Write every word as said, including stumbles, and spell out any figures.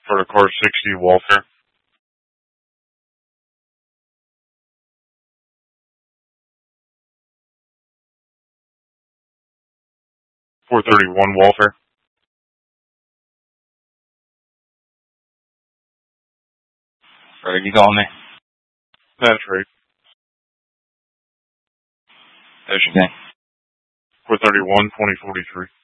For the car sixty Walther. four thirty-one Walther. Right, you calling me? That's right. There's your thing. four thirty-one twenty forty-three.